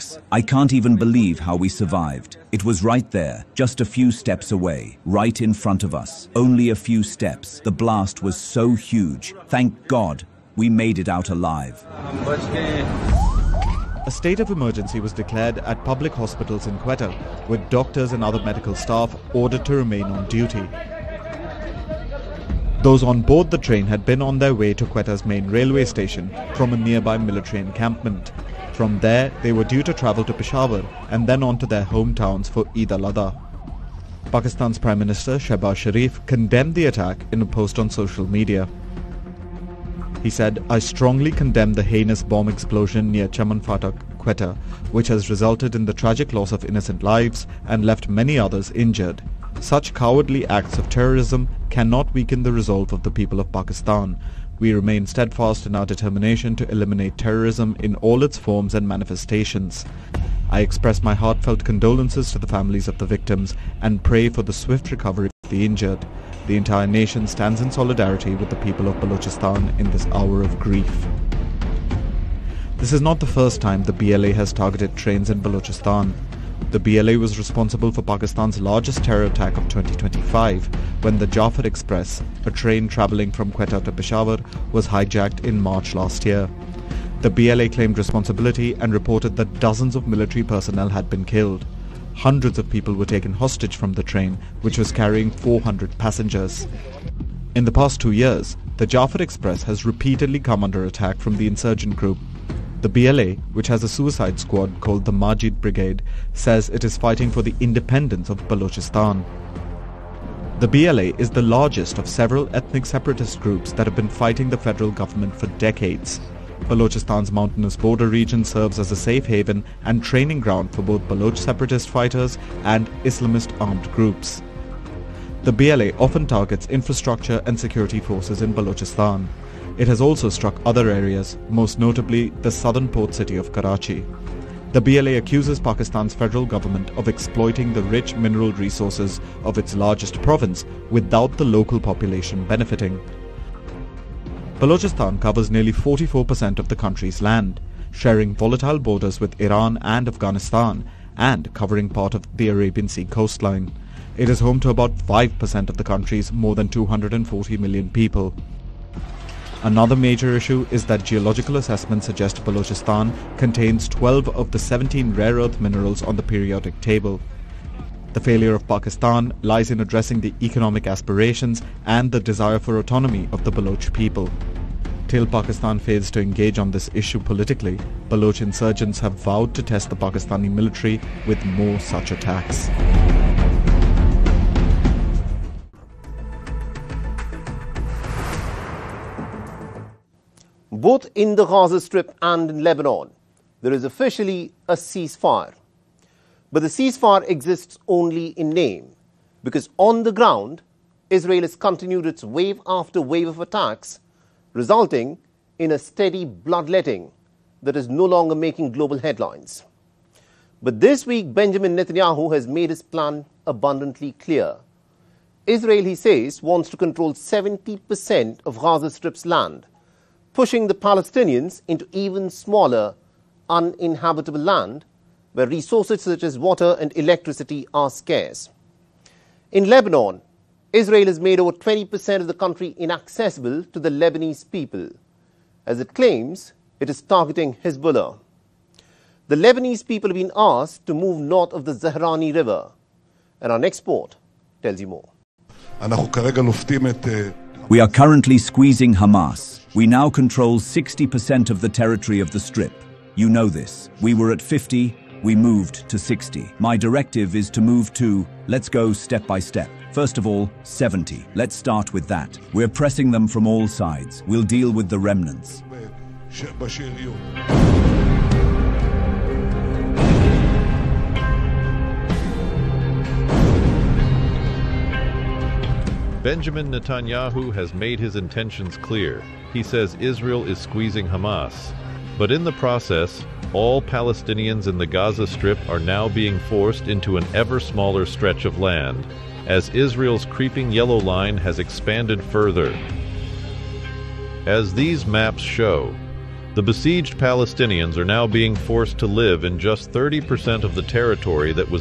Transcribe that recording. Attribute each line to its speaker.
Speaker 1: attacks. I can't even believe how we survived. It was right there, just a few steps away, right in front of us. Only a few steps. The blast was so huge. Thank God we made it out alive.
Speaker 2: A state of emergency was declared at public hospitals in Quetta, with doctors and other medical staff ordered to remain on duty. Those on board the train had been on their way to Quetta's main railway station from a nearby military encampment. From there, they were due to travel to Peshawar and then on to their hometowns for Eid al-Adha. Pakistan's Prime Minister Shehbaz Sharif condemned the attack in a post on social media. He said, "I strongly condemn the heinous bomb explosion near Chaman Fatak, Quetta, which has resulted in the tragic loss of innocent lives and left many others injured. Such cowardly acts of terrorism cannot weaken the resolve of the people of Pakistan. We remain steadfast in our determination to eliminate terrorism in all its forms and manifestations. I express my heartfelt condolences to the families of the victims and pray for the swift recovery of the injured. The entire nation stands in solidarity with the people of Balochistan in this hour of grief." This is not the first time the BLA has targeted trains in Balochistan. The BLA was responsible for Pakistan's largest terror attack of 2025 when the Jafar Express, a train travelling from Quetta to Peshawar, was hijacked in March last year. The BLA claimed responsibility and reported that dozens of military personnel had been killed. Hundreds of people were taken hostage from the train, which was carrying 400 passengers. In the past 2 years, the Jafar Express has repeatedly come under attack from the insurgent group. The BLA, which has a suicide squad called the Majid Brigade, says it is fighting for the independence of Balochistan. The BLA is the largest of several ethnic separatist groups that have been fighting the federal government for decades. Balochistan's mountainous border region serves as a safe haven and training ground for both Baloch separatist fighters and Islamist armed groups. The BLA often targets infrastructure and security forces in Balochistan. It has also struck other areas, most notably the southern port city of Karachi. The BLA accuses Pakistan's federal government of exploiting the rich mineral resources of its largest province without the local population benefiting. Balochistan covers nearly 44% of the country's land, sharing volatile borders with Iran and Afghanistan, and covering part of the Arabian Sea coastline. It is home to about 5% of the country's more than 240 million people. Another major issue is that geological assessments suggest Balochistan contains 12 of the 17 rare earth minerals on the periodic table. The failure of Pakistan lies in addressing the economic aspirations and the desire for autonomy of the Baloch people. Till Pakistan fails to engage on this issue politically, Baloch insurgents have vowed to test the Pakistani military with more such attacks.
Speaker 3: Both in the Gaza Strip and in Lebanon, there is officially a ceasefire. But the ceasefire exists only in name, because on the ground, Israel has continued its wave after wave of attacks, resulting in a steady bloodletting that is no longer making global headlines. But this week, Benjamin Netanyahu has made his plan abundantly clear. Israel, he says, wants to control 70% of Gaza Strip's land, pushing the Palestinians into even smaller, uninhabitable land where resources such as water and electricity are scarce. In Lebanon, Israel has made over 20% of the country inaccessible to the Lebanese people, as it claims it is targeting Hezbollah. The Lebanese people have been asked to move north of the Zahrani River, and our next report tells you more.
Speaker 1: We are currently squeezing Hamas. We now control 60% of the territory of the Strip. You know this. We were at 50, we moved to 60. My directive is to move to, let's go step by step. First of all, 70. Let's start with that. We're pressing them from all sides. We'll deal with the remnants.
Speaker 4: Benjamin Netanyahu has made his intentions clear. He says Israel is squeezing Hamas. But in the process, all Palestinians in the Gaza Strip are now being forced into an ever smaller stretch of land, as Israel's creeping yellow line has expanded further. As these maps show, The besieged Palestinians are now being forced to live in just 30% of the territory that was